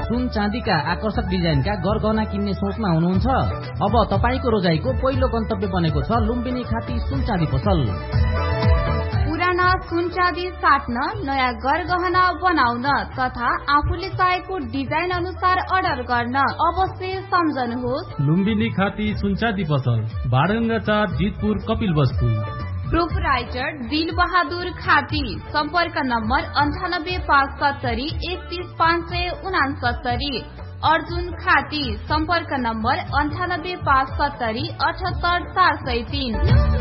सुन चाँदीका आकर्षक डिजाइनका गरगहना किन्ने सोचमा हुनुहुन्छ? अब तपाईको रोजाइको पहिलो गन्तव्य बनेको छ लुम्बिनी खाती सुन चाँदी पसल। पुराना सुन चाँदी साट्न, नयाँ गरगहना बनाउन तथा आफूले चाहेको डिजाइन अनुसार अर्डर गर्न अवश्य सम्झनुहोस् लुम्बिनी खाती सुन चाँदी पसल, बाडगंगा 4, जितपुर, कपिलवस्तु। प्रोपराइटर दिल बहादुर खाती। सम्पर्क नम्बर 9857 31569। अर्जुन खाती। सम्पर्क नम्बर 9857 78403।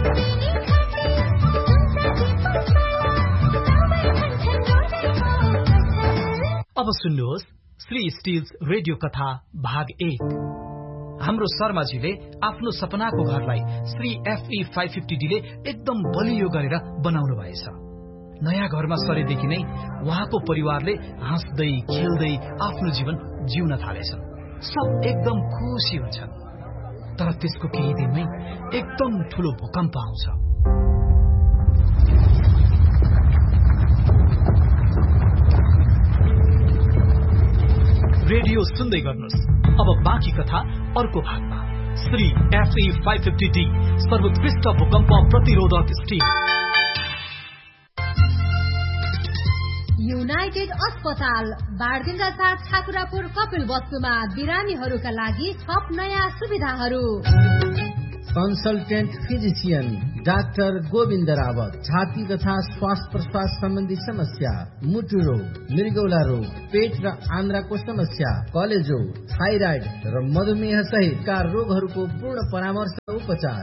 अब सुन्नुहोस् श्री स्टिल्स रेडियो कथा भाग 1। हाम्रो शर्माजीले आफ्नो सपनाको घरलाई श्री FE 550D ले एकदम बलियो गरेर बनाउनु भएछ। नयाँ घरमा सरेदेखि नै उहाँको परिवारले हाँस्दै खेल्दै आफ्नो जीवन जिउन थालेछन्। सब एकदम खुसी हुन्छन्। तर त्यसको केही दिनमै एकदम ठूलो भूकम्प आउँछ। रेडियो सुन्दै गर्नुहोस्। अब बाँकी कथा अर्को भागमा। श्री FE 550D सर्वोत्कृष्ट भूकम्प प्रतिरोधक स्टिल। युनाइटेड अस्पताल बाडगंगा 4 ठाकुरापुर कपिलवस्तुमा बिरामीहरूका लागि थप नयाँ सुविधाहरू। Consultant physician doctor Govind Rawat. छाती तथा श्वास प्रश्वास सम्बन्धी समस्या, मुटु रोग, मृगौला रोग, पेट र आन्द्राको समस्या, कलेजो, थाइराइड र मधुमेह सहितका रोगहरूको पूर्ण परामर्श उपचार।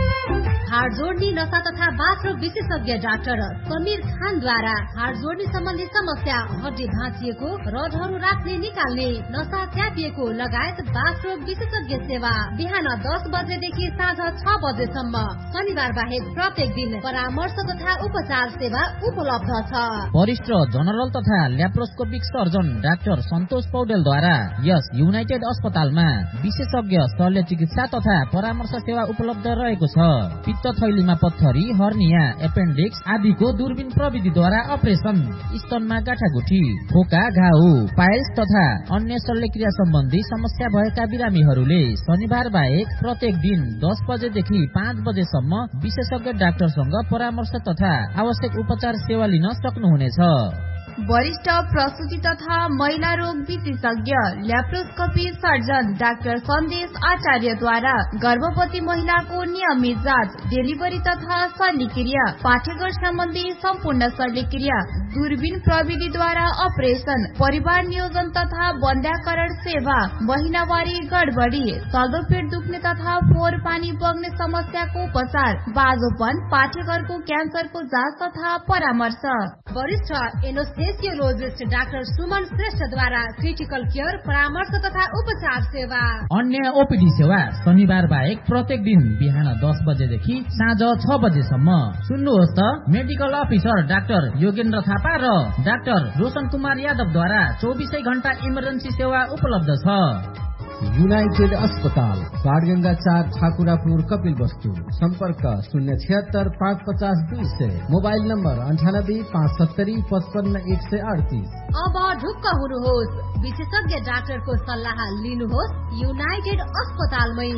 हाड जोड्ने नसा तथा बाथरोग विशेषज्ञ डाक्टर समीर खानद्वारा हाड जोड्ने सम्बन्धी समस्या, हड्डी भाँचिएको, रडहरू राख्ने निकाल्ने, नसा च्यापिएको लगायत बाथरोग विशेषज्ञ सेवा बिहान 10 बजेदेखि साँझ 6 बजेसम्म। शनिबार बाहेक प्रत्येक दिन परामर्श तथा उपचार सेवा उपलब्ध छ। वरिष्ठ जनरल तथा ल्याप्रोस्कोपिक सर्जन डाक्टर सन्तोष पौडेलद्वारा यस युनाइटेड अस्पतालमा विशेषज्ञ शल्य चिकित्सा तथा परामर्श सेवा उपलब्ध रहेको छ। पित्त थैलीमा पत्थरी, हर्निया, एपेन्डिक्स आदिको दूरबीन प्रविधिद्वारा अपरेसन, स्तनमा गाँठागुठी, फोका, घाउ, पाइल्स तथा अन्य शल्यक्रिया सम्बन्धी समस्या भएका बिरामीहरूले शनिबार बाहेक प्रत्येक दिन 10 बजेदेखि 5 बजेसम्म विशेषज्ञ डाक्टरसँग परामर्श तथा आवश्यक उपचार सेवा लिन सक्नुहुनेछ। वरिष्ठ प्रसूति तथा महिला रोग विशेषज्ञ ल्याप्रोस्कोपी सर्जन डाक्टर सन्देश आचार्यद्वारा गर्भवती महिलाको नियमित जाँच, डेलिभरी तथा शल्यक्रिया, पाठेघर सम्बन्धी सम्पूर्ण शल्यक्रिया, दूरबीन प्रविधिद्वारा अपरेसन, परिवार नियोजन तथा बन्ध्याकरण सेवा, महिनावारी गडबडी, चल्दो पेट दुख्ने तथा फोहोर पानी बग्ने समस्याको उपचार, बाजोपन, पाठेघरको क्यान्सरको जाँच तथा परामर्श। वरिष्ठ एनेस्थेसियोलोजिस्ट डाक्टर सुमन श्रेष्ठद्वारा क्रिटिकल केयर परामर्श तथा उपचार सेवा। अन्य ओपीडी सेवा शनिबार बाहेक प्रत्येक दिन बिहान 10 बजेदेखि साँझ 6 बजेसम्म। सुन्नुहोस् त, medical officer doctor Yogendra Thapa र डाक्टर रोशन कुमार यादवद्वारा 24 घण्टा इमर्जेन्सी सेवा उपलब्ध छ। युनाइटेड अस्पताल बाडगंगा 4 ठाकुरापुर कपिलवस्तु। सम्पर्क 076 550 200। Mobile number 98 570 55 138। अब ढुक्क हुनुहोस्, विशेषज्ञ डाक्टरको सल्लाह लिनुहोस् युनाइटेड अस्पतालमै।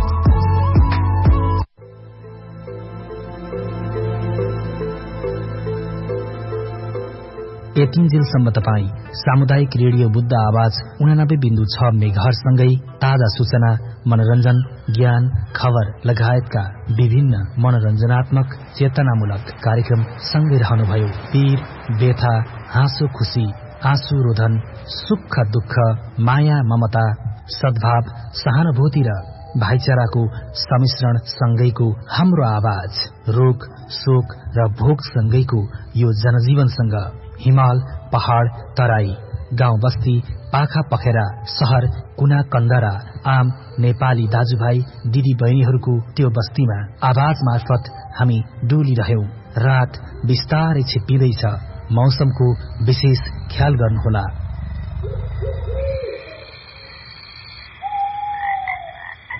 यतिन्जेलसम्म तपाईँ सामुदायिक रेडियो बुद्ध आवाज 89.6 मेगाहर्जसँगै ताजा सूचना, मनोरञ्जन, ज्ञान, खबर लगायतका विभिन्न मनोरञ्जनात्मक चेतनामूलक कार्यक्रम सँगै रहनुभयो। पीर, व्यथा, हाँसो खुसी, आँसु रोधन, सुख दुःख, माया ममता, सद्भाव, सहानुभूति र भाइचाराको सम्मिश्रण सँगैको हाम्रो आवाज, रोग, शोक र भोग सँगैको यो जनजीवनसँग हिमाल, पहाड, तराई, गाउँ बस्ती, पाखा पखेरा, शहर, कुना कन्दरा, आम नेपाली दाजुभाइ दिदी बहिनीहरूको त्यो बस्तीमा आवाज मार्फत हामी डुलिरह्यौं। रात बिस्तारै छिप्पिँदैछ। मौसमको विशेष ख्याल गर्नुहोला।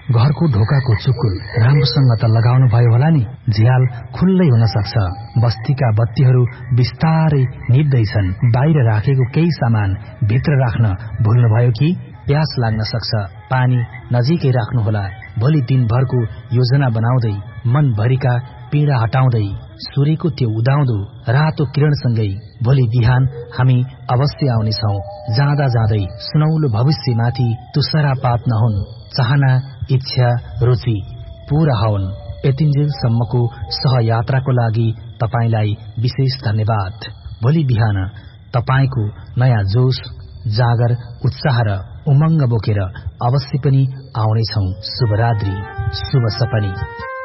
घरको ढोकाको चुकुल राम्रोसँग त लगाउनु भयो होला नि, झ्याल खुल्लै हुन सक्छ। बस्तीका बत्तीहरू बिस्तारै निप्दैछन्। बाहिर राखेको केही सामान भित्र राख्न भुल्नुभयो कि? प्यास लाग्न सक्छ, पानी नजिकै राख्नुहोला। भोलि दिनभरको योजना बनाउँदै, मनभरिका पीडा हटाउँदै, सूर्यको त्यो उदाउँदो रातो किरणसँगै भोलि बिहान हामी अवश्य आउनेछौँ। जाँदा जाँदै सुनौलो भविष्यमाथि तुषारपात नहुन्, चाहना, इच्छा, रुचि पूरा हुन्। यतिन्जेलसम्मको सहयात्राको लागि तपाईलाई विशेष धन्यवाद। भोलि बिहान तपाईको नयाँ जोश, जागर, उत्साह र उमङ्ग बोकेर अवश्य पनि आउनेछौँ। शुभरात्रि, शुभ सपनी।